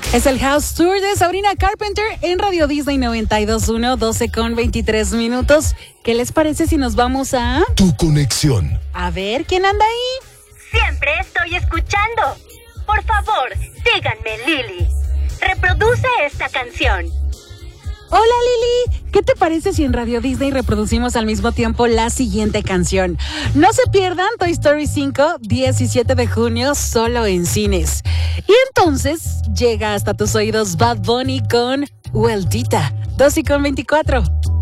Es el House Tour de Sabrina Carpenter en Radio Disney 92.1, 12:23. ¿Qué les parece si nos vamos a Tu Conexión? A ver, ¿quién anda ahí? Siempre estoy escuchando. Por favor, díganme, Lili. Reproduce esta canción. Hola Lili, ¿qué te parece si en Radio Disney reproducimos al mismo tiempo la siguiente canción? No se pierdan Toy Story 5, 17 de junio, solo en cines. Y entonces llega hasta tus oídos Bad Bunny con Vueltita, 12:24.